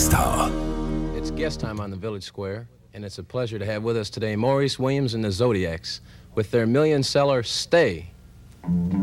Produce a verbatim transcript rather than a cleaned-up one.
Star. It's guest time on the Village Square, and it's a pleasure to have with us today Maurice Williams and the Zodiacs with their million-seller Stay.